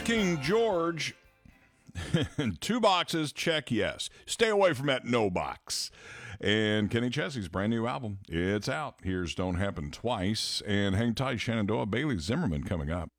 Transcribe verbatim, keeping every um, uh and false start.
King George. Two boxes, check yes. Stay away from that no box. And Kenny Chessie's brand new album, it's out. Here's Don't Happen Twice. And hang tight, Shenandoah Bailey Zimmerman coming up.